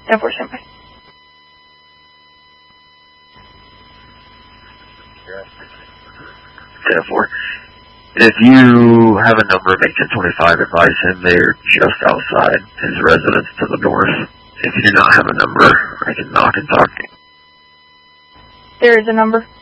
10-4, standby. If you have a number, make 1025, advise him they're just outside his residence to the north. If you do not have a number, I can knock and talk. There is a number.